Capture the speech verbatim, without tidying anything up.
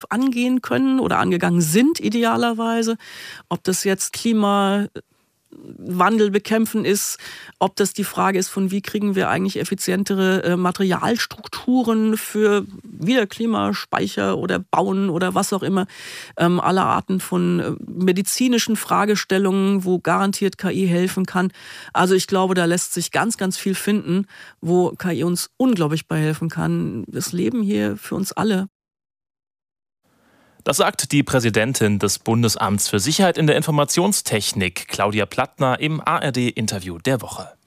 angehen können oder angegangen sind idealerweise. Ob das jetzt Klimawandel bekämpfen ist, ob das die Frage ist, von wie kriegen wir eigentlich effizientere äh, Materialstrukturen für wieder Klimaspeicher oder Bauen oder was auch immer. Ähm, alle Arten von äh, medizinischen Fragestellungen, wo garantiert K I helfen kann. Also ich glaube, da lässt sich ganz, ganz viel finden, wo K I uns unglaublich bei helfen kann. Das Leben hier für uns alle. Das sagt die Präsidentin des Bundesamts für Sicherheit in der Informationstechnik, Claudia Plattner, im A R D-Interview der Woche.